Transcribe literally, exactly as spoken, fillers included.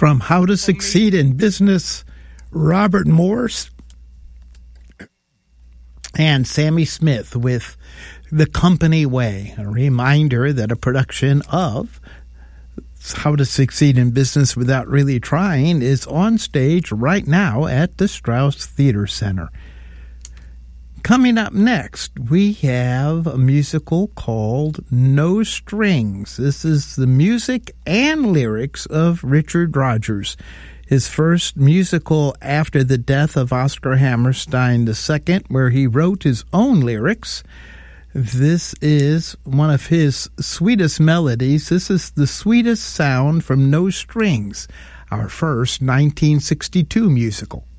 From How to Succeed in Business, Robert Morse and Sammy Smith with The Company Way. A reminder that a production of How to Succeed in Business Without Really Trying is on stage right now at the Strauss Theater Center. Coming up next, we have a musical called No Strings. This is the music and lyrics of Richard Rodgers, his first musical after the death of Oscar Hammerstein the Second, where he wrote his own lyrics. This is one of his sweetest melodies. This is the sweetest sound from No Strings, our first nineteen sixty-two musical.